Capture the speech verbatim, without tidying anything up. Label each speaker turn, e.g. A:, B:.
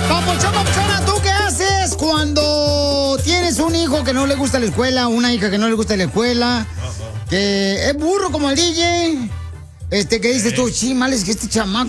A: Papuchón, papuchona, ¿tú qué haces cuando tienes un hijo que no le gusta la escuela, una hija que no le gusta la escuela, que es burro como el D J? Este, que dices tú, sí, mal es que este chamaco